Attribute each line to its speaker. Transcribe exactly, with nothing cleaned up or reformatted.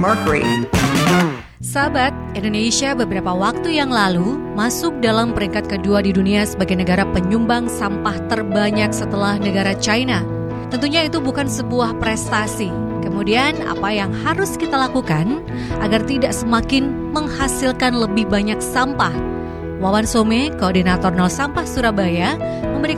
Speaker 1: mercury.
Speaker 2: Sahabat, Indonesia beberapa waktu yang lalu masuk dalam peringkat kedua di dunia sebagai negara penyumbang sampah terbanyak setelah negara China. Tentunya itu bukan sebuah prestasi. Kemudian apa yang harus kita lakukan agar tidak semakin menghasilkan lebih banyak sampah? Wawan Some, Koordinator Nol Sampah Surabaya,